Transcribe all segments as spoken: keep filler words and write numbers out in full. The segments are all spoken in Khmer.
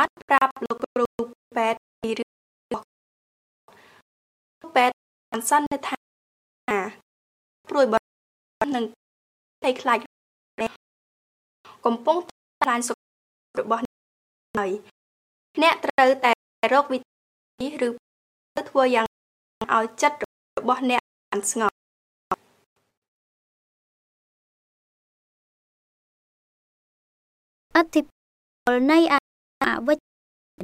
គាត់ប្រាប់លោកគ្រូពេទ្យពីរឿងរបស់ពេទ្យបានសន្និដ្ឋានថាព្រួយបារម្ភនឹងភ័យខ្លាចកំពុងថ្លាញសុខរបស់ហើយអ្នកត្រូវតែរកវិធីឬធ្វើយ៉ាងឲ្យចិត្តរបស់អ្នកបានស្ងប់អធិពលនៃអវិជ្ជា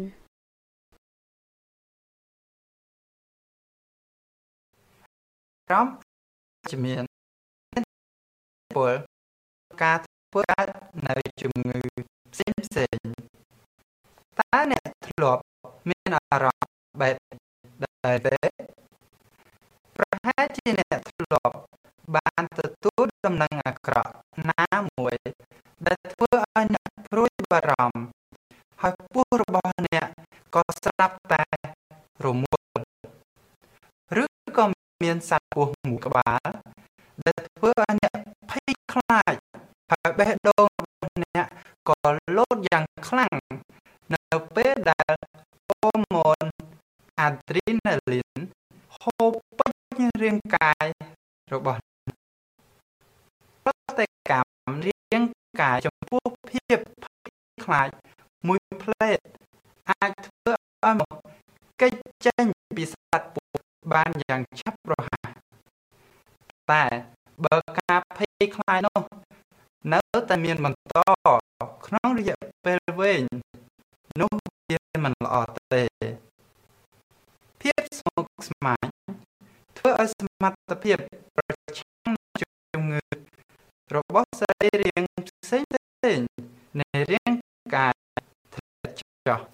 ក្រុមជំនាញពលការធ្វើកើតនៅជំងឺផ្សេងផ្សេងតើអ្នកធ្លាប់មានអារម្មណ៍បែបដែរទេប្រហែលជាអ្នកធ្លាប់បានទទួលដំណឹងអាក្រក់ណាមួយដែលធ្វើឲ្យអ្នកព្រួយបារម្ភហើយពោះរបស់អ្នកក៏ស្រាប់តែរមួលឬក៏មានសត្វពស់មួយក្បាលដែលធ្វើឲ្យអ្នកភ័យខ្លាចហើយបេះដូងរបស់អ្នកក៏លោតយ៉ាងខ្លាំងនៅពេលដែលហូម៉ូនអាដ្រីណាលីនហូរពេញរាងកាយរបស់ប្រតិកម្មរាងកាយចំពោះភាពភ័យខ្លាចមួយផ្លេតអាចធ្វើឲ្យមកកិច្ចចេញពីសត្វពស់បានយ៉ាងឆាប់រហ័សតែបើការភ័យខ្លាចនោះនៅតែមានបន្តក្នុងរយៈពេលវែងនោះវាមិនល្អទេភាពស្មុគស្មាញធ្វើឲ្យសមត្ថភាពប្រឆាំងនឹងជំងឺរបស់សរីរាង្គផ្សេងផ្សេងនៃរាងកាយធ្លាក់ចុះ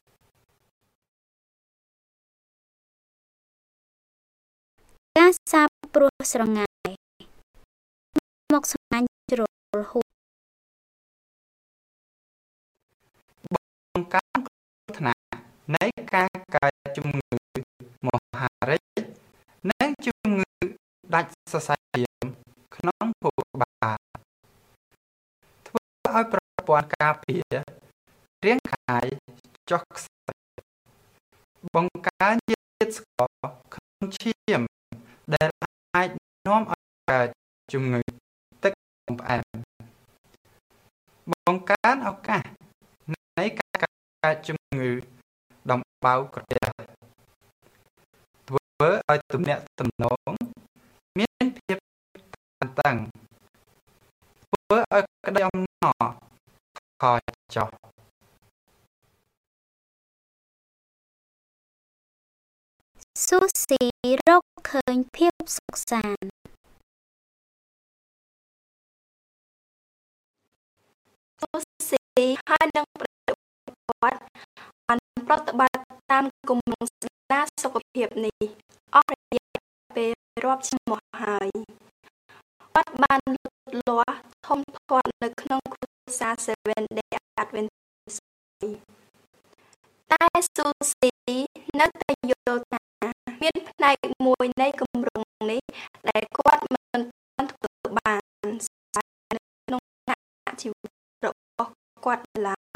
ការសាបព្រោះស្រងាយមកស្មាញជ្រុលហួសបង្កើនគ្រោះថ្នាក់នៃការកើតជំងឺមហារីកនិងជំងឺដាច់សរសៃឈាមក្នុងខួរក្បាលធ្វើឲ្យប្រព័ន្ធការពាររាងកាយចុះខ្សោយបង្កើនជាតិស្ករក្នុងឈាមដែលអាចនាំឲ្យកើតជំងឺទឹកផ្អែមបង្កើនឱកាសនៃការកើតជំងឺដំបៅក្រពះធ្វើឲ្យទំនាក់ទំនងមានភាពតានតឹងធ្វើឲ្យក្តីអំណរខកចុះស៊ូស៊ីរកឃើញភាពសុខសាន្តស៊ូស៊ីហើយនឹងប្រតិបត្តិគាត់បានប្រតិបត្តិតាមគម្រោងស្ដារសុខភាពនេះអស់រយៈពេលរាប់ឆ្នាំមកហើយគាត់បានលូតលាស់ធំធាត់នៅក្នុងគ្រួសារ Seventh Day Adventist តែស៊ូស៊ីនៅតែយល់ថាមានផ្នែកមួយនៃគម្រោងនេះដែលគាត់មិនទាន់ធ្វើបាននៅក្នុងឋានៈជីវិតរបស់គាត់ឡើយ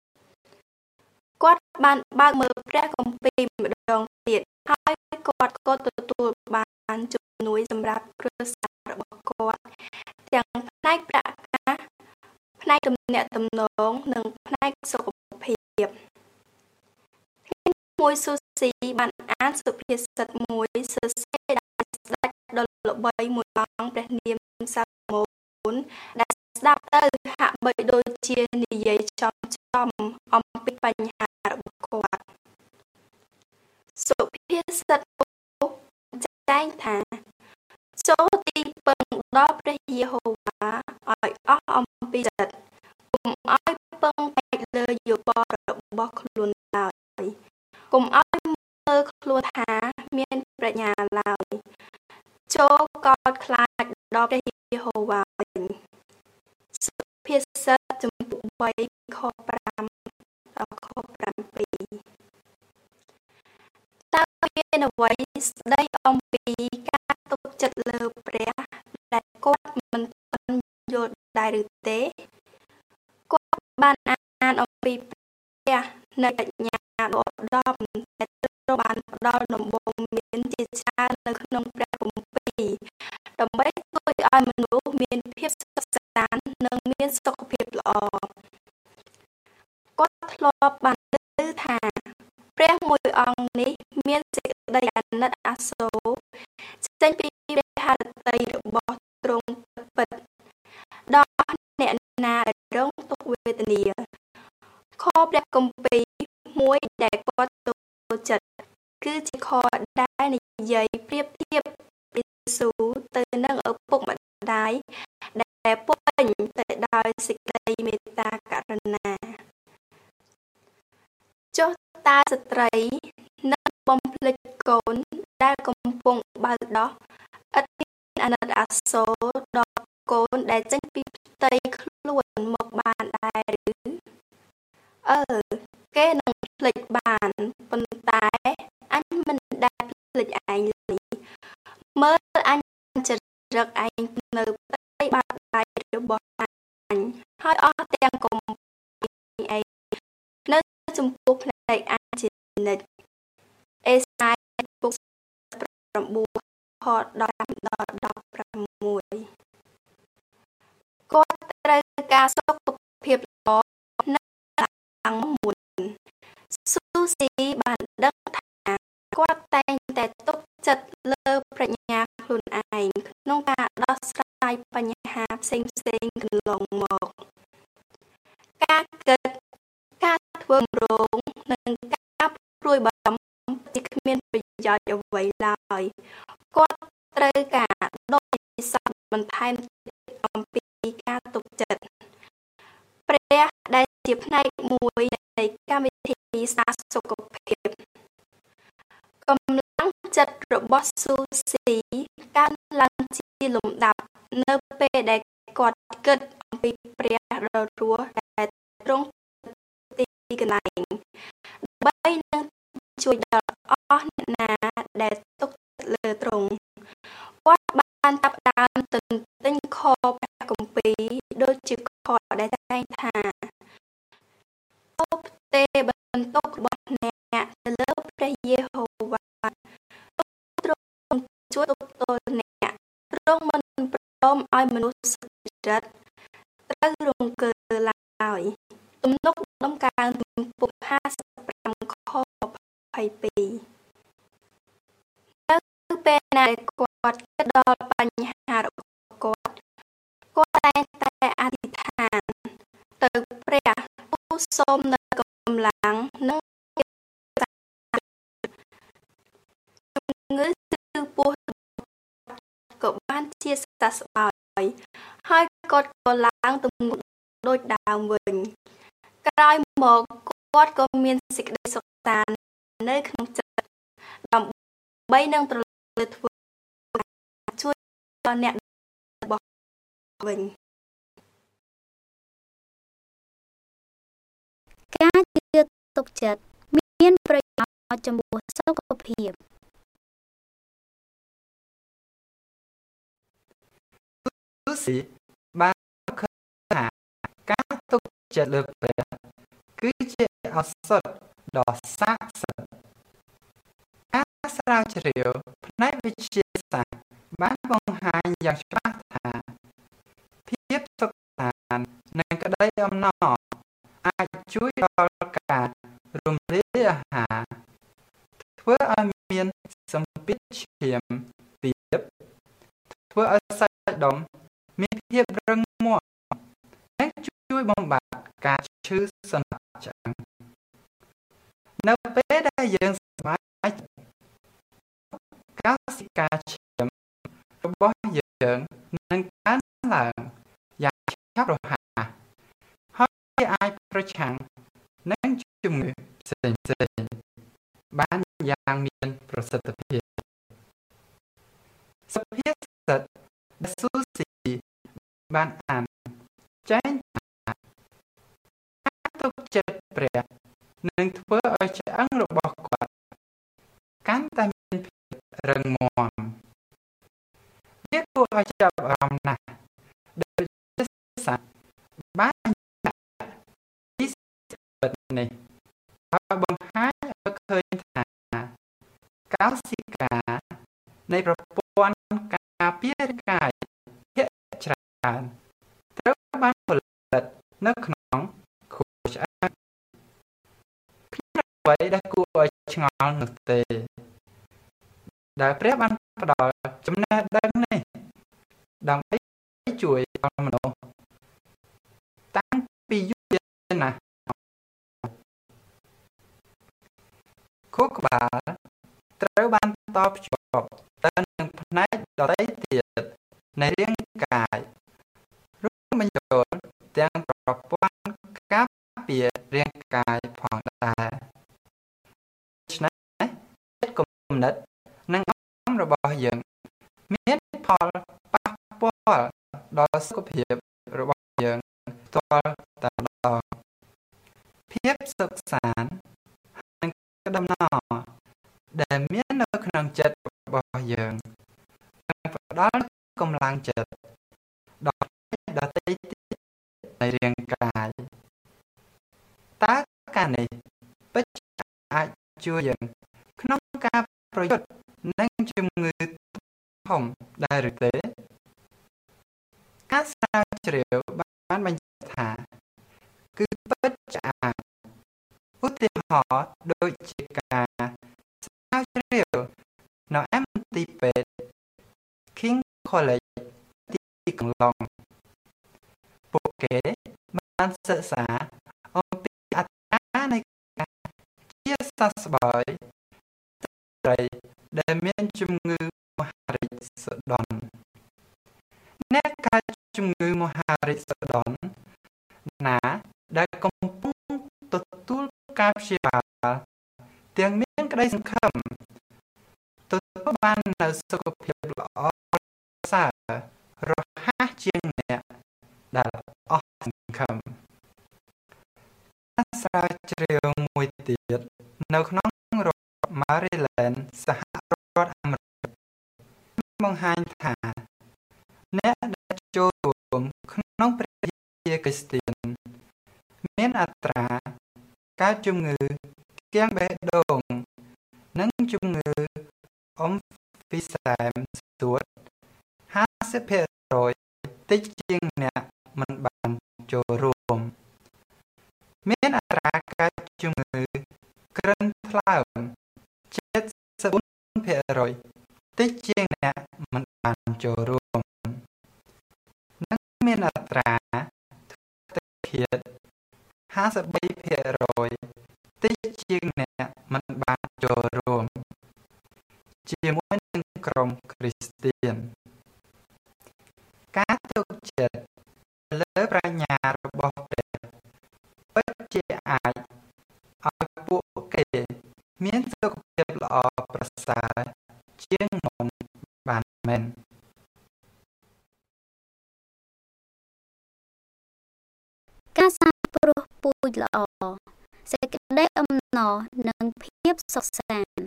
គាត់បានបើកមើលព្រះគម្ពីរម្ដងទៀតហើយគាត់ក៏ទទួលបានជំនួយសម្រាប់គ្រួសាររបស់គាត់ទាំងផ្នែកប្រាក់កាសផ្នែកទំនាក់ទំនងនិងផ្នែកសុខភាពមួយស៊ូស៊ីបានអានសុភាសិតមួយសរសេរដោយស្ដេចដ៏ល្បីមួយអង្គព្រះនាមសាឡូមោនដែលស្ដាប់ទៅហាក់បីដូចជានិយាយចំចំអំពីបញ្ហារបស់គាត់សុភាសិតនោះចែងថាចូលទីពឹងដល់ព្រះយេហូវ៉ាឲ្យអស់អំពីចិត្តកុំឲ្យពឹងផ្អែកលើយោបល់របស់ខ្លួនឡើយកុំឲ្យមើលខ្លួនថាមានប្រាជ្ញាឡើយចូលកោតខ្លាចដល់ព្រះយេហូវ៉ាវិញសុភាសិតចំពុកបីខប្រាំដល់ខប្រាំពីរតើមានអ្វីស្ដីអំពីការទុកចិត្តលើព្រះដែលគាត់មិនទាន់យល់ដែរឬទេគាត់បានអានអំពីព្រះនៃបញ្ញាដ៏ឧត្តមដែលត្រូវបានផ្ដល់ដំបូន្មានជាច្រើននៅក្នុងព្រះគម្ពីរដើម្បីជួយឲ្យមនុស្សមានភាពសុខសាន្តនិងមានសុខភាពល្អគាត់ធ្លាប់បានឮថាព្រះមួយអង្គនេះមានសេចក្តីអាណិតអាសូរចេញពីព្រះハរតីរបស់ទ្រង់ពិតៗដល់អ្នកណាដែលរងទុក្ខវេទនាខព្រះគម្ពីរមួយដែលគាត់ចូលចិត្តគឺជាខដែលនិយាយប្រៀបធៀបព្រះយេស៊ូវទៅនឹងឪពុកម្ដាយដែលពេញទៅដោយសេចក្តីមេត្តាករុណាចុះតើស្ត្រីនឹងបំភ្លេចកូនដែលកំពុងបើកដោះឥតមានអាណិតអាសូរដល់កូនដែលចេញពីផ្ទៃខ្លួនមកបានដែរឬអឺគេនឹងភ្លេចបានប៉ុន្តែអញមិនដែលភ្លេចឯងឡើយមើលអញចរិតឯងនៅផ្ទៃបាតដៃរបស់អញហើយអស់ទាំងកំពីឯងនៅចំពោះផ្នែកអញជានិច្ចអេសាយពុក9ខ10ដល់16គាត់ត្រូវការសុខភាពល្អនៅខាងមុនស៊ូស៊ីបានដឹងថាគាត់តែងតែទុកចិត្តលើប្រាជ្ញាខ្លួនឯងក្នុងការដោះស្រាយបញ្ហាផ្សេងផ្សេងកន្លងមកការគិតការធ្វើគម្រោងនិងការព្រួយបារម្ភជាគ្មានប្រយោជន៍អ្វីឡើយគាត់ត្រូវការដកពិសោធន៍បន្ថែមទៀតអំពីការទុកចិត្តព្រះដែលជាផ្នែកមួយនៃកម្មវិធីសាស្ត្រសុខភាពកម្លាំងចិត្តរបស់ស៊ូស៊ីកើនឡើងជាលំដាប់នៅពេលដែលគាត់គិតអំពីព្រះដ៏រស់ដែលទ្រង់ទីកន្លែងដើម្បីនឹងជួយដល់អស់អ្នកណាដែលទុកចិត្តលើទ្រង់គាត់បានចាប់ផ្ដើមទន្ទិញខព្រះគម្ពីរដូចជាខដែលតែងថាអូផ្ទេរបន្ទុករបស់អ្នកទៅលើព្រះយេហូវ៉ាទ្រង់ជួយទប់ទល់អ្នកទ្រង់មិនព្រមឲ្យមនុស្សសុចរិតត្រូវរង្គើឡើយទំនុកដំកើងទំពុកห้าสิบห้าខยี่สิบสองនៅពេលណាគាត់គិតដល់បញ្ហារបស់គាត់គាត់តែងតែអធិដ្ឋានទៅព្រះទូលសូមនៅកម្លាំងនិងជំងឺគឺពោះក៏បានជាសះស្បើយហើយគាត់ក៏ឡើងទៅមុខដូចដើមវិញក្រោយមកគាត់ក៏មានសេចក្តីសុខសាន្តនៅក្នុងចិត្តដើម្បីនឹងត្រឡប់ធ្វើជួយដល់អ្នករបស់វិញការជឿទុកចិត្តមានប្រយោជន៍ចំពោះសុខភាពស៊ូស៊ីបានឃើញថាការទុកចិត្តលើព្រះគឺជាឱសថដ៏ស័ក្តិសិទ្ធិការស្រាវជ្រាវផ្នែកវិទ្យាសាស្ត្របានបង្ហាញយ៉ាងច្បាស់ថាភាពសុខសាន្តនិងក្តីអំណរអាចជួយដល់ការរំលាយអាហារធ្វើឲ្យមានសម្ពាធឈាមទាបធ្វើឲ្យសាច់ដុំមានភាពរឹងមាំនិងជួយបំបាត់ការឈឺសន្លាក់ឆ្អឹងនៅពេលដែលយើងសប្បាយចិត្តកោសិកាឈាមរបស់យើងនឹងកើនឡើងយ៉ាងឆាប់រហ័សហើយអាចប្រឆាំងនឹងជំងឺផ្សេងៗបានយ៉ាងមានប្រសិទ្ធភាពសុភាសិតដែលស៊ូស៊ីបានអានចែងថាការទុកចិត្តព្រះនឹងធ្វើឲ្យឆ្អឹងរបស់គាត់កាន់តែមានភាពរឹងមាំវាគួរឲ្យចាប់អារម្មណ៍ណាស់ដែលសាស្ត្របានពីសិទ្ធិនេះហើយបង្ហាញឲ្យឃើញថាកោសិកានៃប្រព័ន្ធការពាររាងកាយភាគច្រើនត្រូវបានផលិតនៅក្នុងខួរឆ្អឹងគ្មានអ្វីដែលគួរឲ្យឆ្ងល់នោះទេដែលព្រះបានផ្ដល់ចំណេះដឹងនេះដើម្បីជួយដល់មនុស្សតាំងពីយូរណាស់ខួរក្បាលត្រូវបានតភ្ជាប់ទៅនឹងផ្នែកដទៃទៀតនៃរាងកាយរួមបញ្ចូលទាំងប្រព័ន្ធការពាររាងកាយផងដែរដូច្នេះចិត្តគំនិតនិងអារម្មណ៍របស់យើងមានផលប៉ះពាល់ដល់សុខភាពរបស់យើងផ្ទាល់តែម្ដងភាពសុខសាន្តនិងក្តីដំណរដែលមាននៅក្នុងចិត្តរបស់យើងនឹងផ្ដល់កម្លាំងចិត្តដល់ដទៃទៀតនៃរាងកាយតើការនេះពិតអាចជួយយើងក្នុងការប្រយុទ្ធនឹងជំងឺធំដែរឬទេការស្រាវជ្រាវបានបញ្ជាក់ថាគឺពិតជាអាចឧទាហរណ៍ដូចជាការស្រាវជ្រាវនៅឯមន្ទីរពេទ្យ King College ទីកន្លងពួកគេបានសិក្សាអំពីអត្រានៃការជាសះស្បើយស្ត្រីដែលមានជំងឺមហារីកសុដន់អ្នកកើតជំងឺមហារីកសុដន់ណាដែលកំពុងទទួលការព្យាបាលទាំងមានក្តីសង្ឃឹមទទួលបាននូវសុខភាពល្អប្រសើររហ័សជាងអ្នកដែលអស់សង្ឃឹមការស្រាវជ្រាវមួយទៀតនៅក្នុងរដ្ឋ Maryland សហរដ្ឋអាមេរិកបង្ហាញថាអ្នកដែលចូលរួមក្នុងព្រះជាគ្រីស្ទានមានអត្រាកើតជំងឺគាំងបេះដូងនិងជំងឺអុំហ្វីសែមសួត ហាសិបភាគរយ តិចជាងអ្នកមិនបានចូលរួមមានអត្រាកើតជំងឺគ្រុនថ្លើម เจ็ดสิบสี่ភាគរយ តិចជាងអ្នកមិនបានចូលរួមនិងមានអត្រាទឹកឃាត ห้าสิบสามភាគរយ តិចជាងអ្នកមិនបានចូលរួមជាមួយនឹងក្រុមគ្រីស្ទានការទុកចិត្តលើប្រាជ្ញារបស់ព្រះពិតជាអាចឲ្យពួកគេមានសុខភាពល្អប្រសើរជាងមុនបានមែនការសាព្រោះពូជល្អសេចក្តីអំណរនិងភាពសុខសាន្ត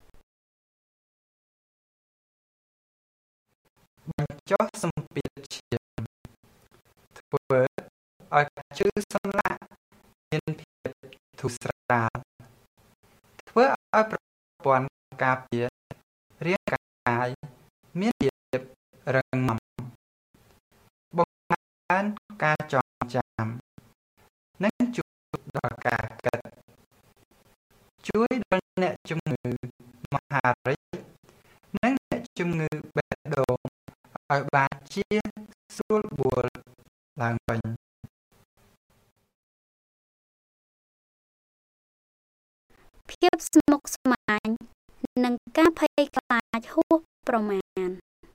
បញ្ចុះសម្ពាធឈាមធ្វើឲ្យជើងសន្លាក់មានភាពធូរស្រាលធ្វើឲ្យប្រព័ន្ធការពាររាងកាយមានភាពរឹងមាំបង្កើនការចងចាំនិងជួយដល់ការគិតជួយដល់អ្នកជំងឺមហារីកនិងអ្នកជំងឺបេះដូងឲ្យបានជាស្រួលបួលឡើងវិញភាពស្មុគស្មាញនិងការភ័យខ្លាចហួសប្រមាណ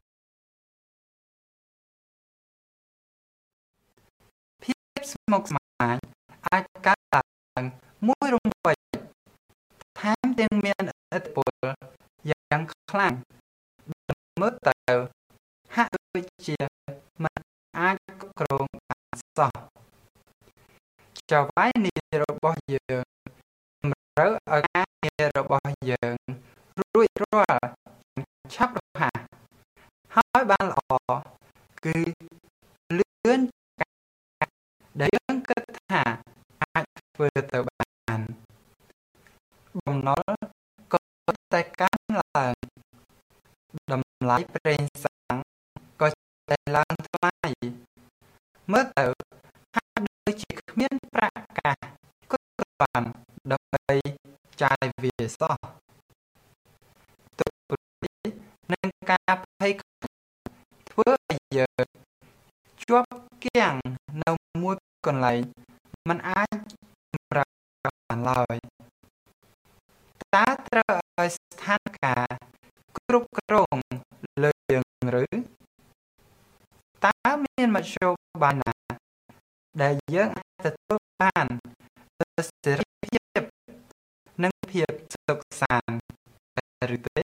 ភាពស្មុគស្មាញអាចកើតឡើងមួយរំពេចថែមទាំងមានឥទ្ធិពលយ៉ាងខ្លាំងមើលទៅហាក់ដូចជាមិនអាចគ្រប់គ្រងបានសោះចៅហ្វាយនីរបស់យើងតម្រូវឲ្យការងាររបស់យើងរួចរាល់ឆាប់រហ័សហើយបានល្អគឺលឿនដែលយើងគិតថាអាចធ្វើទៅបានបំណុលក៏តែកើនឡើងតម្លៃប្រេងសាំងក៏តែឡើងថ្លៃមើលទៅហាក់ដូចជាគ្មានប្រាក់កាសគ្រប់គ្រាន់ដើម្បីចាយវាសោះទោះព្រោះនឹងការភ័យខ្លាចធ្វើឲ្យយើងជាប់គាំងនៅមួយកន្លែងមិនអាចសម្រាប់បានឡើយតើត្រូវឲ្យស្ថានភាពគ្រប់គ្រងលើយើងឬតើមានមធ្យោបាយណាដែលយើងអាចទទួលបានសេរីភាពនិងភាពសុខសាន្តឬទេ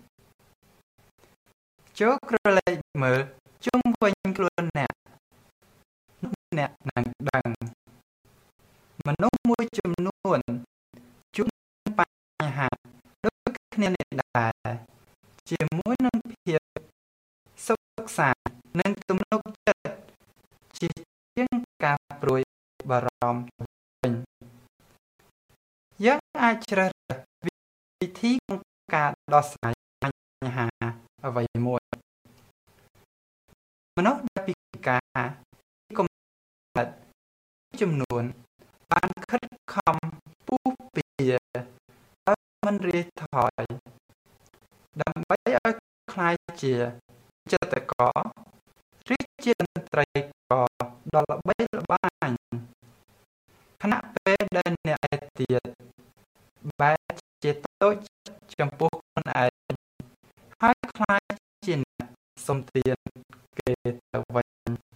ចូលក្រឡេកមើលជុំវិញខ្លួនអ្នកអ្នកនឹងដឹងមនុស្សមួយចំនួនជួបបញ្ហាដូចគ្នានេះដែរជាមួយនឹងភាពសុខសាន្តនិងទំនុកចិត្តជាជាងការព្រួយបារម្ភវិញយើងអាចជ្រើសរើសវិធីក្នុងការដោះស្រាយបញ្ហាអ្វីមួយមនុស្សដែលពិការគំនិតចំនួនបានខិតខំពុះពៀឲ្យមិនរាថយដើម្បីឲ្យក្លាយជាចិត្តករឬជាតន្ត្រីករដ៏ល្បីល្បាញខណៈពេលដែលអ្នកឯទៀតបែរជាតូចចំពោះខ្លួនឯងហើយខ្លាចជាអ្នកសុំទានគេទៅវិញ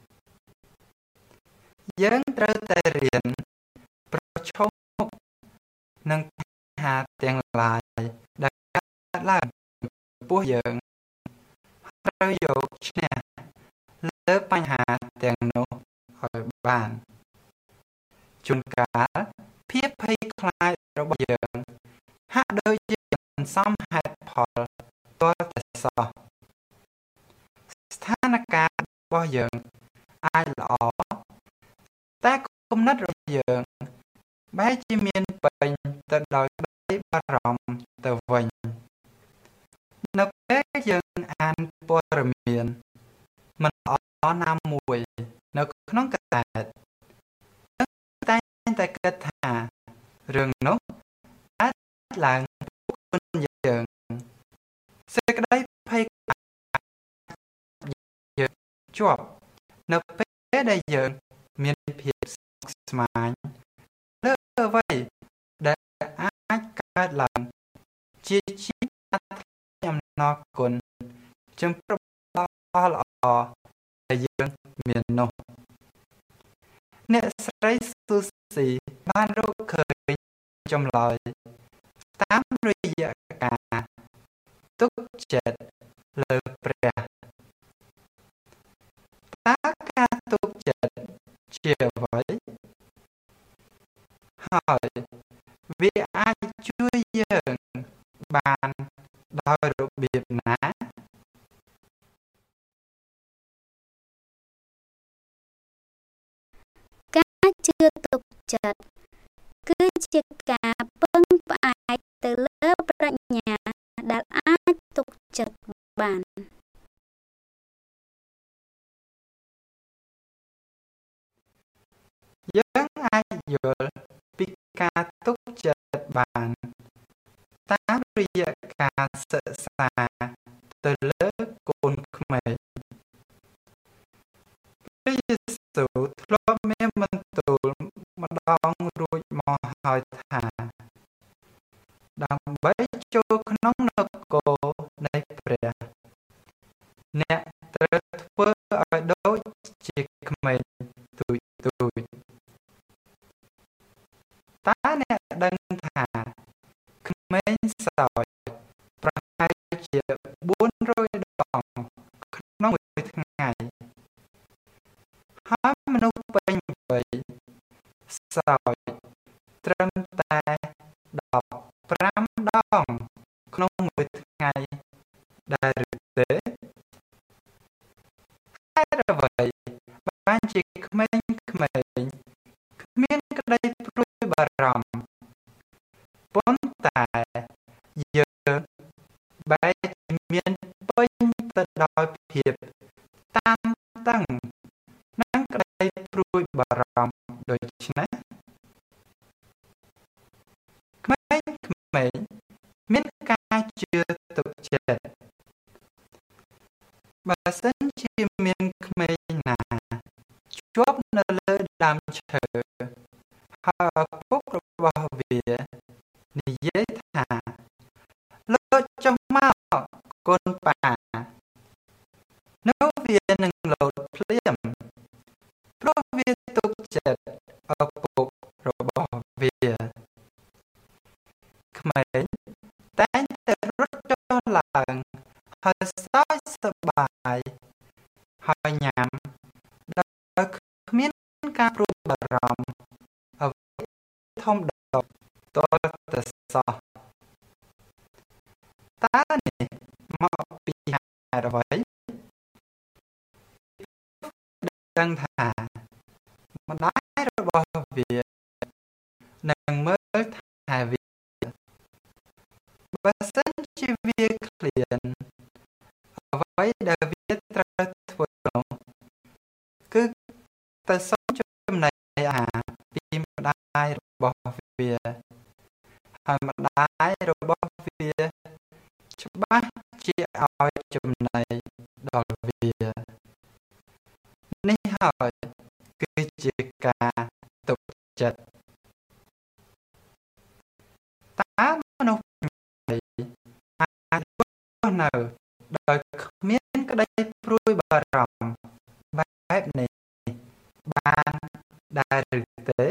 យើងត្រូវតែរៀនប្រឈមមុខនឹងបញ្ហាទាំងឡាយដែលកើតឡើងចំពោះយើងត្រូវយកឈ្នះលើបញ្ហាទាំងនោះឲ្យបានជួនកាលភាពភ័យខ្លាចរបស់យើងហាក់ដូចជាមិនសមហេតុផលទាល់តែសោះស្ថានភាពរបស់យើងអាចល្អតែគំនិតរបស់យើងបែរជាមានពេញទៅដោយក្តីបារម្ភទៅវិញនៅពេលយើងអានព័ត៌មានមិនល្អណាមួយនៅក្នុងកាសែតតែងតែគិតថារឿងនោះអាចឡើងពួកខ្លួនយើងសេចក្តីភ័យខ្លាចយើងជាប់នៅពេលដែលយើងមានភាពស្មុគស្មាញលើអ្វីដែលអាចកើតឡើងជាជាអំណរគុណចំពោះផលល្អដែលយើងមាននោះអ្នកស្រីស៊ូស៊ីបានរកឃើញចម្លើយតាមរយៈការទុកចិត្តលើព្រះតើការទុកចិត្តជាអ្វីហើយវាអាចជួយយើងបានដោយរបៀបណាការជឿទុកចិត្តគឺជាការពឹងផ្អែកទៅលើប្រាជ្ញាដែលអាចទុកចិត្តបានយើងអាចយល់ពីការទុកចិត្តបានតាមរយៈការសិក្សាទៅលើកូនក្មេងព្រះយេស៊ូវធ្លាប់មានបន្ទូលម្ដងរួចមកហើយថាដើម្បីចូលក្នុងនគរនៃព្រះអ្នកត្រូវធ្វើឲ្យដូចជាក្មេងទូចទូចតើអ្នកដឹងថាក្មេងសោចប្រហែលជាបួនរយដងក្នុងមួយថ្ងៃហើយមនុស្សពេញវ័យសោចត្រឹមតែដប់ប្រាំដងក្នុងមួយថ្ងៃដែរឬទេហេតុអ្វីបានជាក្មេងៗគ្មានក្តីព្រួយបារម្ភប៉ុន្តែមានពេញទៅដោយភាពតានតឹងនិងក្តីព្រួយបារម្ភដូច្នេះក្មេងៗមានការជឿទុកចិត្តបើសិនជាមានក្មេងណាជាប់នៅលើដើមឈើហើយឪពុករបស់វានិយាយថាលោតចុះមកកូនប៉ានោះវានឹងលោតភ្លាមព្រោះវាទុកចិត្តឪពុករបស់វាក្មេងតែងតែរត់ចុះឡើងហើយសើចសប្បាយហើយញ៉ាំដោយគ្មានការព្រួយបារម្ភអ្វីធំដុំតទៅសោះតើនេះមកពីហេតុអ្វីដឹងថាម្ដាយរបស់វានឹងមើលថែវាបើសិនជាវាឃ្លានអ្វីដែលវាត្រូវធ្វើនោះគឺទៅសុំចំណីអាហារពីម្ដាយរបស់វាហើយម្ដាយរបស់វាច្បាស់ជាឲ្យចំណីដល់វានេះហើយគឺជាការទុកចិត្តតើមនុស្សអាចរស់នៅដោយគ្មានក្តីព្រួយបារម្ភបែបនេះបានដែរឬទេ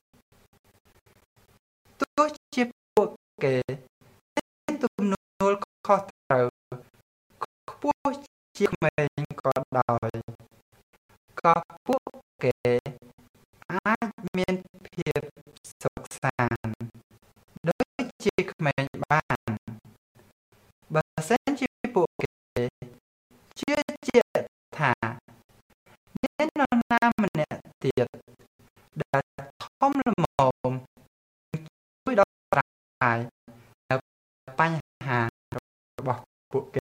ទោះជាពួកគេមានទំនួលខុសត្រូវខ្ពស់ជាក្មេងក៏ដោយក៏ពួកគេអាចមានភាពសុខសាន្តដូចជាក្មេងបានបើសិនជាពួកគេជឿជាក់ថាមាននរណាម្នាក់ទៀតដែលធំល្មមជួយដល់ប្រាយនៅបញ្ហារបស់ពួកគេ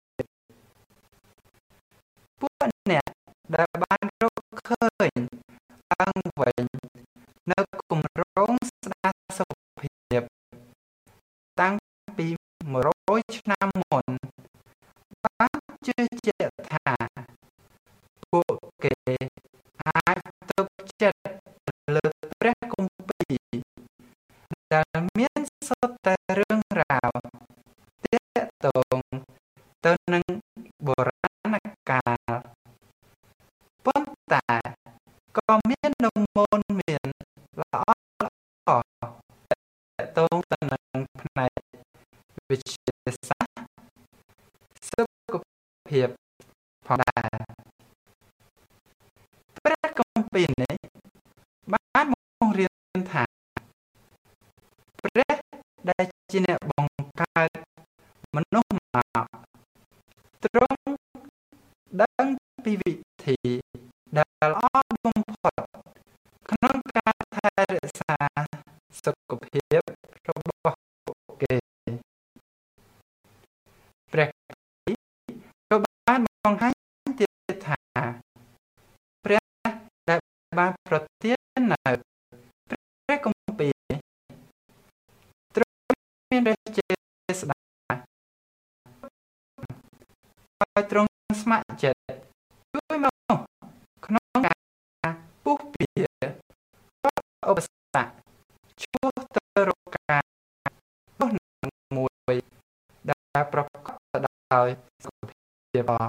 ពួកអ្នកដែលបានរកឃើញឡើងវិញនៅគម្រោងស្ដារសុខភាពតាំងពីមួយរយឆ្នាំមុនបានជឿជាក់ថាពួកគេអាចទុកចិត្តលើព្រះគម្ពីរដែលមានសុទ្ធតែរឿងរ៉ាវទាក់ទងទៅនឹងបុរាណកាលប៉ុន្តែក៏មាននំមនមានល្អល្អទាក់ទងទៅនឹងផ្នែកវិទ្យាសាស្ត្រសុខភាពផងដែរព្រះគម្ពីរនេះបានបង្រៀនថាព្រះដែលជាអ្នកបង្កើតមនុស្សមកទ្រង់ដឹងពីវិធីដែលល្អបំផុតក្នុងការថែរក្សាសុខភាពរបស់ពួកគេព្រះក៏បានបង្ហាញទៀតថាព្រះដែលបានប្រទាននៅព្រះគម្ពីរទ្រង់មានព្រះចេស្តាហើយទ្រង់ស្ម័គ្រចិត្តជួយមកក្នុងការពុះពៀឧបសគ្គឆ្ពោះទៅរកការរស់នៅមួយដែលប្រកបទៅដោយសុខភាពល្អ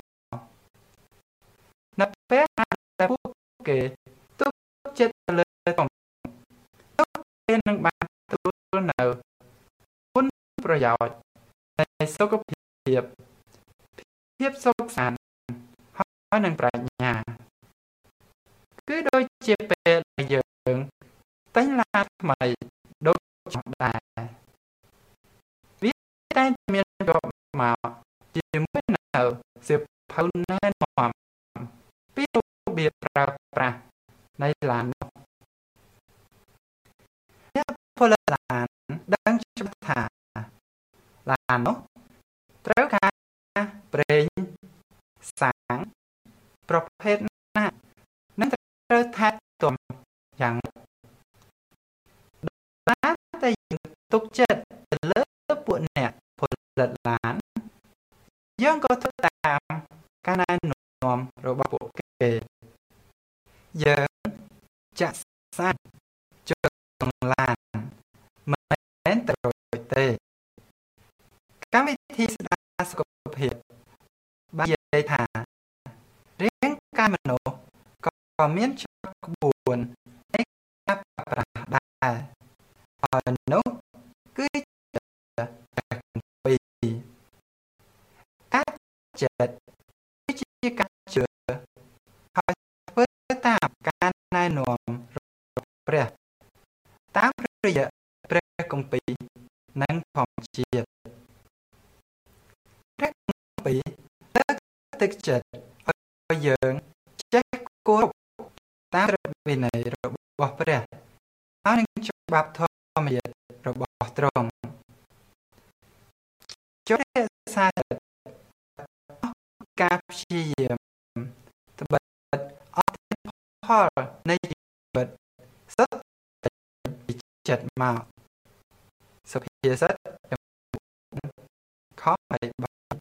នៅពេលដែលពួកគេទុកចិត្តលើtomពួកគេនឹងបានទទួលនៅគុណប្រយោជន៍នៃសុខភាពភាពសុខសាន្តហើយនឹងប្រាជ្ញាគឺដូចជាពេលដែលយើងទិញឡានថ្មីដូចដែរវាតែមានរាប់មកជាមួយនៅសៀវភៅណែនាំពីរបៀបប្រើប្រាស់នៃឡាននោះអ្នកផលិតឡានដឹងច្បាស់ថាឡាននោះត្រូវការប្រេថែទាំយ៉ាងណាតែយើងទុកចិត្តទៅលើពួកអ្នកផលិតឡានយើងក៏ធ្វើតាមការណែនាំរបស់ពួកគេយើងចាក់សាច់ចូលក្នុងឡានមិនមែនទៅទេកម្មវិធីស្ដារសុខភាពបាននិយាយថារាងកាយមនុស្សក៏មានច្បាប់ក្បួននៃការប្រើប្រាស់ដែរហើយនោះគឺជាពីរការចិត្តគឺជាការជឿហើយធ្វើតាមការណែនាំរបស់ព្រះតាមរយៈព្រះគម្ពីរនិងធម្មជាតិព្រះគម្ពីរលើកទឹកចិត្តឲ្យយើងចេះគោរពតាមក្រឹតវិន័យរបស់ព្រះហើយនឹងច្បាប់ធម្មជាតិរបស់ទ្រង់ចូលរក្សាការព្យាយាមត្បិតអត់ផលនៃជីវិតសុទ្ធពីចិត្តមកសុភាសិតខំឲ្យបាន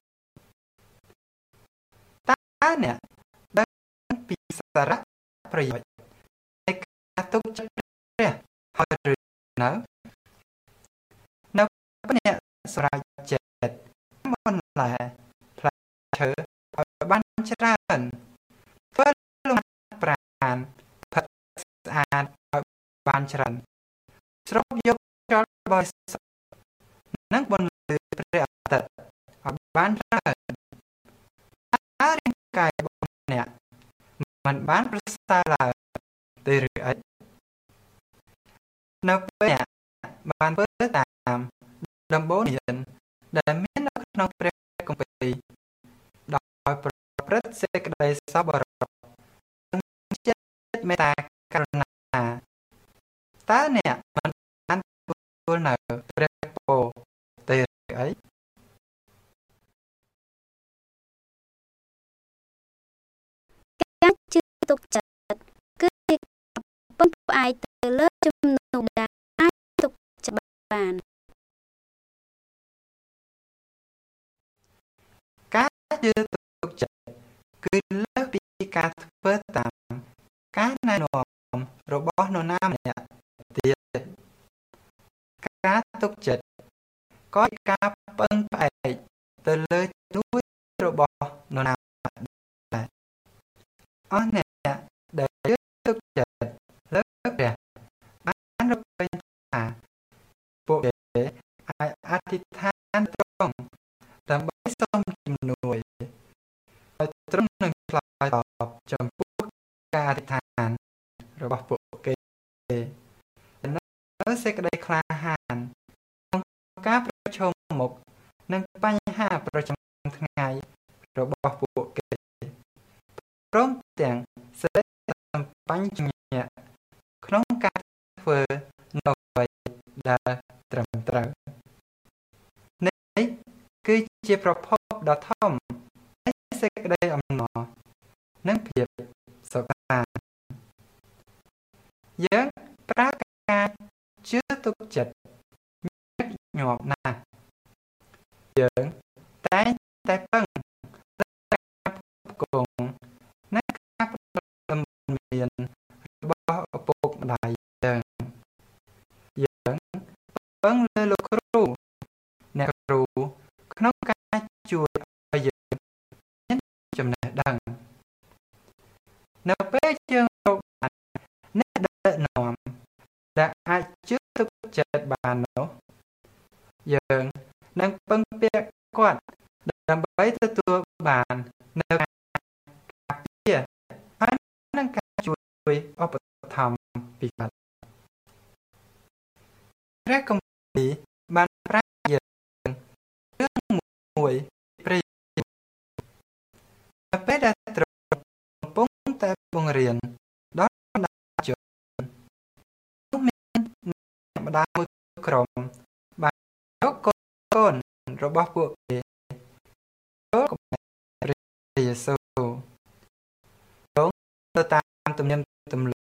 តើអ្នកដឹងពីសារៈប្រយោជន៍នៃការទុកចិត្តព្រះហើយឬនៅនៅពេលអ្នកសម្រេចចិត្តបន្លែផ្លែឈើឲ្យបានច្រើនធ្វើលំហាត់ប្រាណផឹកស្អាតឲ្យបានច្រើនស្រូបយកខ្យល់បរិសុទ្ធនិងបន្លឺព្រះអាទិត្យឲ្យបានច្រើនតើរាងកាយរបស់អ្នកមិនបានប្រសើរឡើយទេឬអីនៅពេលអ្នកបានធ្វើតាមដំបូន្មានដែលមាននៅក្នុងព្រះគម្ពីរដោយប្រព្រឹត្តសេចក្តីសប្បុរសនិងចិត្តមេត្តាករុណាតើអ្នកមិនបានទទួលនៅព្រះពរទេឬអីការជឿទុកចិត្តគឺជាការពឹងផ្អែកទៅលើជំនួយដែលអាចទុកចិត្តបានការជឿទុកចិត្តគឺលើសពីការធ្វើតាមការណែនាំរបស់នរណាម្នាក់ទៀតការទុកចិត្តក៏ជាការពឹងផ្អែកទៅលើជំនួយរបស់នរណាដែរអស់អ្នកដែលជឿទុកចិត្តលើព្រះបានរកឃើញថាពួកគេអាចអធិដ្ឋានត្រង់ដើម្បីសូមជំនួយហើយទ្រង់នឹងឆ្លើយតបចំពោះការអធិដ្ឋានរបស់ពួកគេនៅសេចក្តីក្លាហានក្នុងការប្រឈមមុខនឹងបញ្ហាប្រចាំថ្ងៃរបស់ពួកគេព្រមទាំងសេចក្តីសម្បញ្ញៈក្នុងការធ្វើនៅអ្វីដែលត្រឹមត្រូវនេះគឺជាប្រភពដ៏ធំនៃសេចក្តីអំណរនិងភាពសុខសាន្តយើងប្រើការជឿទុកចិត្តញឹកញាប់ណាស់យើងតែងតែពឹងលើការគង់និងការផ្តល់ដំណមានរបស់ឪពុកម្ដាយយើងយើងពឹងលើលោកគ្រូអ្នកគ្រូក្នុងការជួយឲ្យយើងមានចំណេះដឹងនៅពេលយើងរកបានអ្នកដឹកនាំដែលអាចជឿទុកចិត្តបាននោះយើងនឹងពឹងពាក់គាត់ដើម្បីទទួលបាននៅការការពារហើយនឹងការជួយឧបត្ថម្ភពីគាត់ព្រះគម្ពីរបានប្រាប់យើងរឿងមួយព្រះនៅពេលដែលទ្រង់កំពុងតែបង្រៀនដល់បណ្ដាជននោះមានម្ដាយមួយក្រុមបានយកកូនរបស់ពួកគេចូលកំណែព្រះយេស៊ូវទ្រង់ទៅតាមទំនៀមទម្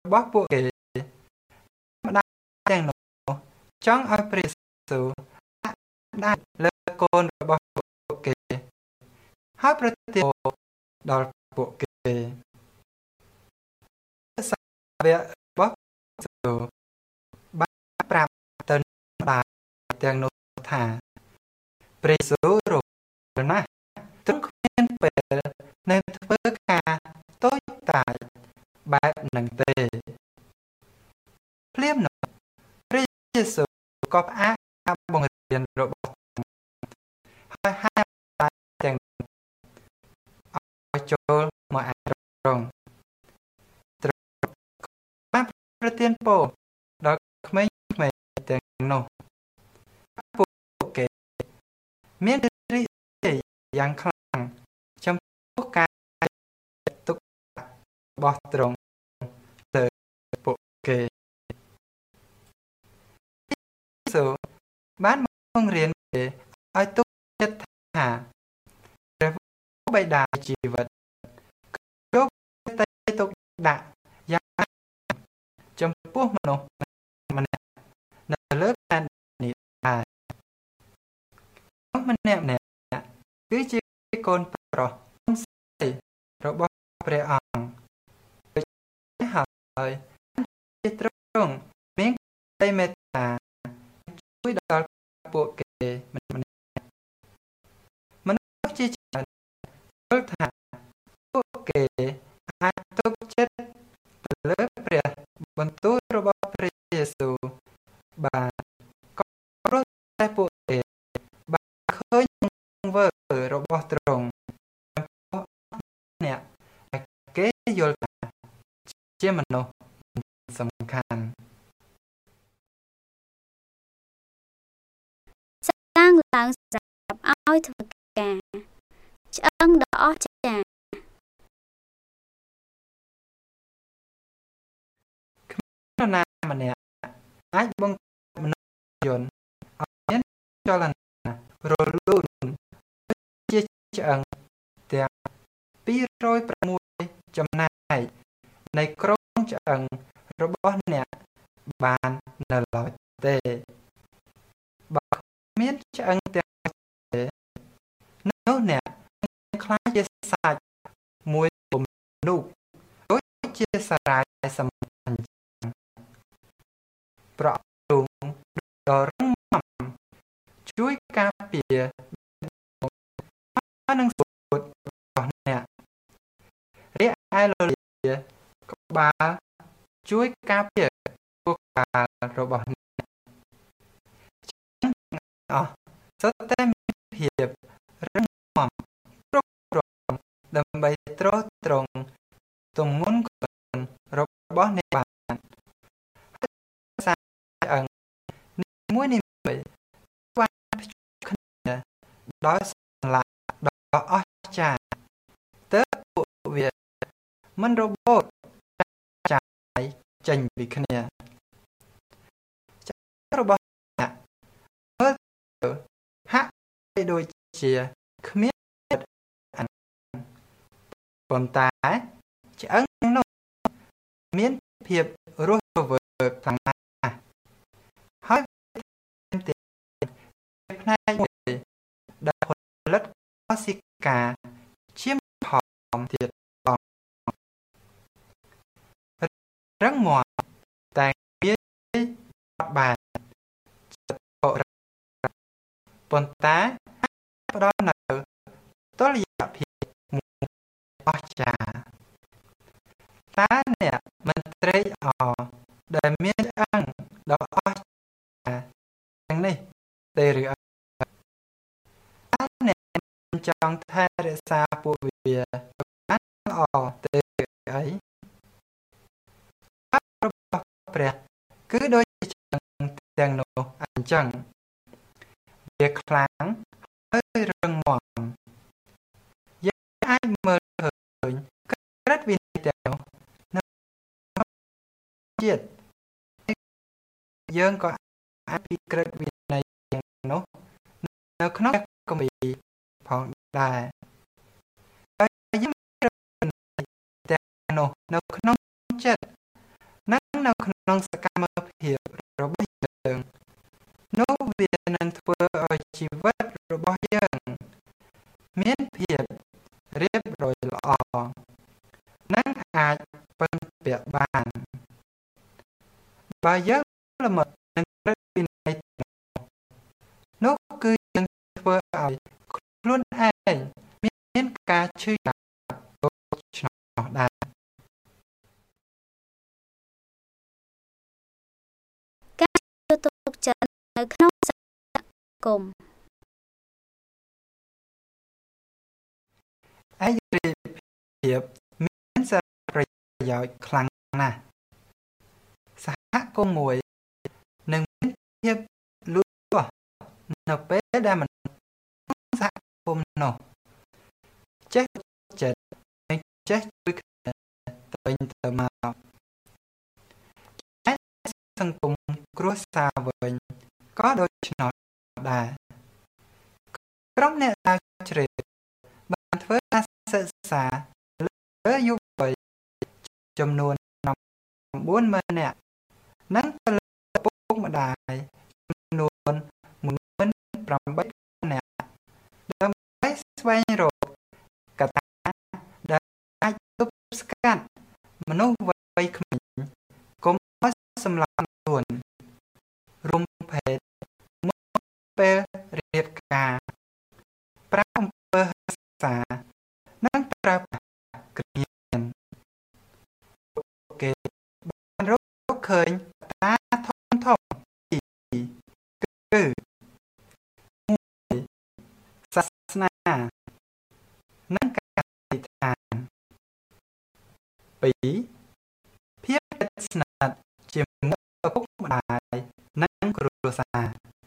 របស់ពួកគេម្ដាយទាំងនោះចង់ឲ្យព្រះយេស៊ូវដាក់លើកូនរបស់ពួកគេហើយប្រទានដល់ពួកគេសាវករបស់យេស៊ូវបានប្រាប់ទៅម្ដាយទាំងនោះថាព្រះយេស៊ូវរកណាស់ទ្រង់គ្មានពេលនៅធ្វើការតូចតាចបែបហ្នឹងទេភ្លាមនោះព្រះយេស៊ូវក៏ផ្អាកការបង្រៀនរបស់ហើយហាមតែទាំងឲ្យចូលមកអាត្រង់ត្រង់បានប្រទានពរដល់ក្មេងៗទាំងនោះពួកគេមានរីករាយយ៉ាងខ្លាំងចំពោះការទុករបស់ទ្រង់ទៅពួកគេសូបានបង្រៀនគេឲ្យទុកចិត្តថាព្រះបិតាជីវិតយកតែទុកដាក់យ៉ាងចំពោះមនុស្សម្នាក់នៅលើផែននេះដែរម្នាក់ម្នាក់គឺជាកូនប្រុសស្រីរបស់ព្រះអង្គដូច្នេះហើយជាទ្រង់មានក្តីមេត្តាជួយដល់ពួកគេម្នាក់មនុស្សជាច្រើនយល់ថាពួកគេអាចទុកចិត្តទៅលើព្រះបន្ទូលរបស់ព្រះយេស៊ូវបានក៏ព្រោះតែពួកគេបានឃើញវើរបស់ទ្រង់ចំពោះអ្នកដែលគេយល់ថាជាមនុស្សសំខាន់សាងឡើងសម្រាប់ឲ្យធ្វើការឆ្អឹងដ៏អស្ចារ្យគ្មាននរណាម្នាក់អាចបង្កើតមនុស្សយន្តឲ្យមានចលនារលូនជាឆ្អឹងទាំងពីររយប្រាំមួយចំណែកនៃក្រុមឆ្អឹងរបស់អ្នកបាននៅឡើយទេបើមានឆ្អឹងទាំងទេនោះអ្នកនឹងខ្លាចជាសាច់មួយពំនូកដូចជាសារ៉ាយសម្បញ្ញប្រអប់ទ្រូងដ៏រឹងមាំជួយការពារនឹងសុខរបស់អ្នករីឯលលាក្បាលជួយការពារពួកក្បាលរបស់អ្នកអស់សុទ្ធតែមានភាពរឹងមាំគ្រប់គ្រាន់ដើម្បីទ្រទ្រង់ទម្ងន់ខ្លួនរបស់អ្នកបានសារឆ្អឹងនីមួយនីមួយបានភ្ជាប់គ្នាដោយសន្លាក់ដ៏អស្ចារ្យទើបពួកវាមិនរបូតចាយចេញពីគ្នាឆ្អឹងរបស់អ្នកមើលទៅហាក់ដូចជាគ្មានអានប៉ុន្តែឆ្អឹងនោះមានភាពរស់រវើកខ្លាំងណាស់ហើយទៀតផ្នែកមួយដែលផលិតកោសិកាឈាមផមទៀតផងរឹងមាំតែវាបានប៉ុន្តែផ្ដល់នូវតុល្យភាពអស្ចារ្យតើអ្នកមិនត្រេកអរដែលមានឆ្អឹងដ៏អស្ចារ្យទាំងនេះទេឬអត់តើអ្នកចង់ថែរក្សាពួកវាបានល្អទេឬអីរបស់ព្រះគឺដូចជាឆ្អឹងទាំងនោះអញ្ចឹងវាខ្លាំងហើយរឹងមាំយើងអាចមើលឃើញក្រិតវិន័យទាំងនោះនៅជាតិយើងក៏អាចពីក្រិតវិន័យទាំងនោះនៅក្នុងគម្ពីរផងដែរហើយយើងទាំងនោះនៅក្នុងចិត្តក្នុងសកម្មភាពរបស់យើងនោះវានឹងធ្វើឲ្យជីវិតរបស់យើងមានភាពរៀបរយល្អនិងអាចពឹងពាក់បានបើយើងល្មិតនឹងក្រឹតវិន័យនោះគឺយើងធ្វើឲ្យខ្លួនឯងមានការឈឺចាប់ដូចឆ្នោះដែរការជឿទុកចិត្តនៅក្នុងសហគមន៍ឯករាជ្យភាពមានសារៈប្រយោជន៍ខ្លាំងណាស់សហគមន៍មួយនឹងមានភាពលូតលាស់នៅពេលដែលមនុស្សក្នុងសហគមន៍នោះចេះចិត្តនិងចេះជួយគ្នាទៅវិញទៅមកឯសង្គមគ្រួសារវិញក៏ដូច្នោះដែរក្រុមអ្នកតាជ្រេបានធ្វើការសិក្សាលើយុវវ័យចំនួន៩ម៉ឺននាក់និងទៅលើឪពុកម្ដាយចំនួនមួយម៉ឺនប្រាំបីនាក់ដើម្បីស្វែងរកកត្តាដែលអាចទប់ស្កាត់មនុស្សវ័យក្មេងកុំឲ្យសម្លាប់ខ្លួនរួមភេទមុនពេលរៀបការប្រាអំពើហិង្សានិងប្រើប្រាស់គ្រឿងញៀនគេបានរកឃើញតាធំធំគឺមួយសាសនានិងការអធិដ្ឋានពីរភាពជិតស្និទ្ធជាមួយឪពុកម្ដាយនិងគ្រួសារ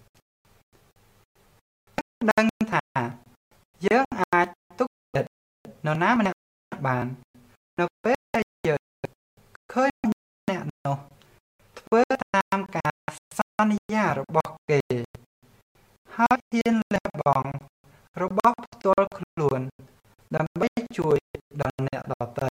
ដឹងថាយើងអាចទុកចិត្តនរណាម្នាក់បាននៅពេលដែលយើងឃើញអ្នកនោះធ្វើតាមការសន្យារបស់គេហើយហ៊ានលះបង់របស់ផ្ទាល់ខ្លួនដើម្បីជួយដល់អ្នកដទៃ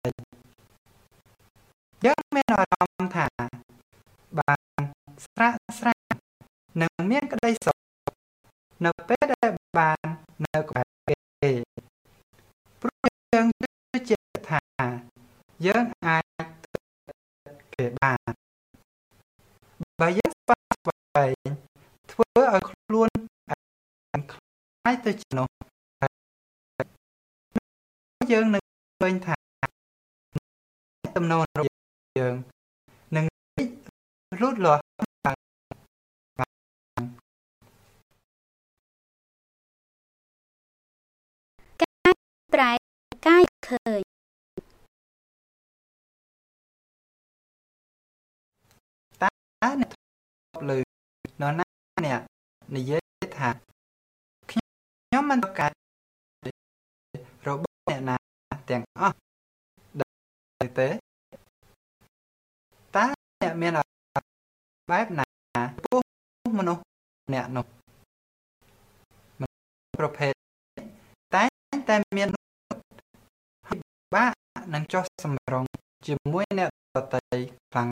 យើងមានអារម្មណ៍ថាបានស្រាក់ស្រាននិងមានក្តីសុខនៅពេលដែលបាននៅក្បែរគេព្រោះយើងជឿជាក់ថាយើងអាចគេបានបើយើងស្វែងធ្វើឲ្យខ្លួនខ្លាយទៅជានោះយើងនឹងឃើញថាទំនោររបស់យើងនឹងលូតលាស់ការប្រែកាយឃើញតើអ្នកលើនរណាអ្នកនិយាយថាខ្ញុំមិនប្រកាសរបស់អ្នកណាទាំងអស់ដែរទេតើអ្នកមានអារម្មណ៍បែបណាពោះមនុស្សអ្នកនោះប្រភេទតែតែមានពិបាកនឹងចោះសម្រងជាមួយអ្នកដទៃខ្លាំង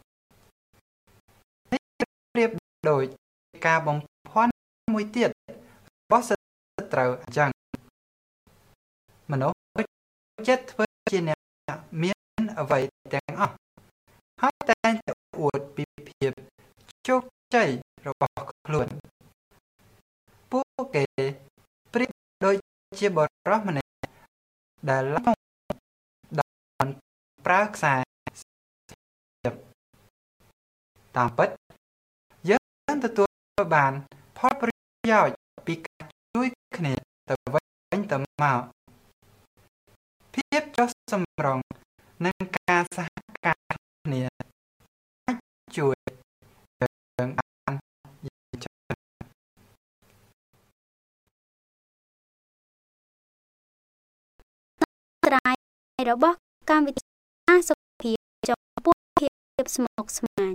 នេះប្រៀបដូចការបំភាន់មួយទៀតរបស់សត្រូវអញ្ចឹងមនុស្សចិត្តធ្វើជាអ្នកមានអ្វីទាំងអស់ហើយតែងតែអួតពីភាពជោគជ័យរបស់ខ្លួនពួកគេប្រៀបដូចជាបរិសុទ្ធម្នាក់ដែលឡើងដល់ប្រើខ្សែតាមពិតយើងទទួលបានផលប្រយោជន៍ពីការជួយគ្នាទៅវិញទៅមកភាពចុះសម្រុងនិងការសហការគ្នាអាចជួយយើងបានយ៉ាងច្រើនត្រៃរបស់កម្មវិធីសុខភាពចំពោះភាពស្មុគស្មាញ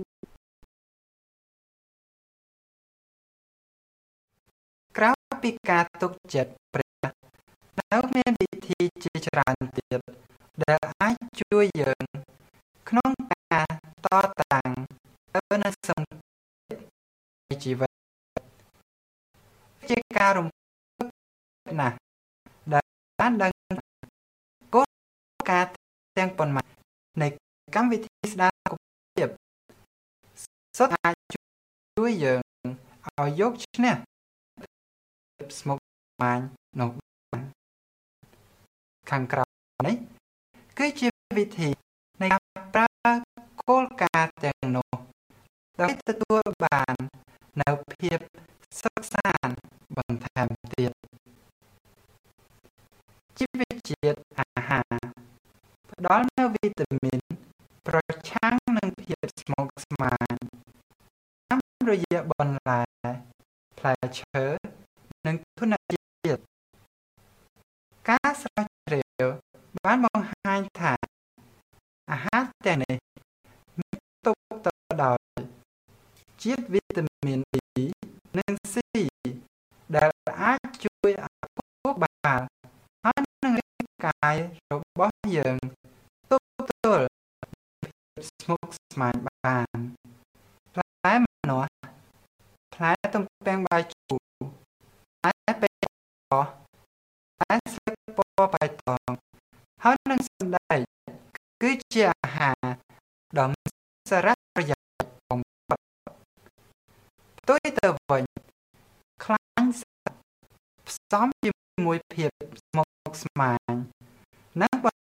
ក្រៅពីការទុកចិត្តព្រះនៅមានវិធីជាច្រើនទៀតដែលអាចជួយយើងក្នុងការតតាំងនៅសង្កេតជីវិតជាការរំភើបណាស់ដែលបានដឹងគោលការណ៍ទាំងប៉ុន្មាននៃកម្មវិធីស្ដារសុខភាពសុទ្ធអាចជួយយើងឲ្យយកឈ្នះស្មុគស្មាញនោះបានខាងក្រោមនេះគឺជាវិធីនៃការប្រើគោលការណ៍ទាំងនោះដើម្បីទទួលបាននូវភាពសុខសាន្តបន្ថែមទៀតជីវជាតិអាហារផ្ដល់នូវវីតាមីនប្រឆាំងនឹងភាពស្មុគស្មាញតាមរយៈបន្លែផ្លែឈើនិងធនជាតិការស្រាវជ្រាវបានបង្ហាញថាអាហារទាំងនេះមានផ្ទុកទៅដោយជាតិវីតាមីន B និង C ដែលអាចជួយឲ្យខួរក្បាលហើយនិងរាងកាយរបស់យើងទប់ទល់ភាពស្មុគស្មាញបានផ្លែម្នាស់ផ្លែទំពាំងបាយជូរផ្លែប៉េប៉ោះផ្លែស្លឹកពណ៌បៃតងហើយនិងសណ្តែកគឺជាអាហារដ៏មានសារៈប្រយោជន៍បំផុតផ្ទុយទៅវិញខ្លាញ់សត្វផ្សំជាមួយភាពស្មុគស្មាញនិងប